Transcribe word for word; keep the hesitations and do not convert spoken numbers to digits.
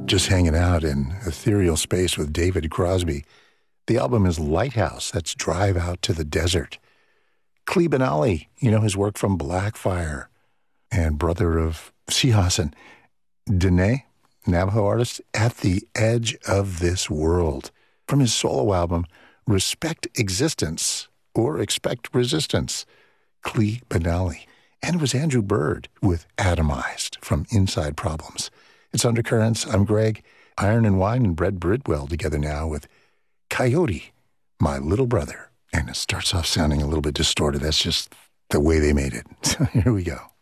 just hanging out in ethereal space with David Crosby. The album is Lighthouse. That's Drive Out to the Desert. Clee Benally, you know his work from Blackfire, and brother of Sihasan. Dene, Navajo artist, At the Edge of This World. From his solo album, Respect Existence or Expect Resistance. Clee Benally. And it was Andrew Bird with Atomized from Inside Problems. It's Undercurrents. I'm Greg. Iron and Wine and Brett Bridwell together now with Coyote, My Little Brother. And it starts off sounding a little bit distorted. That's just the way they made it. So here we go.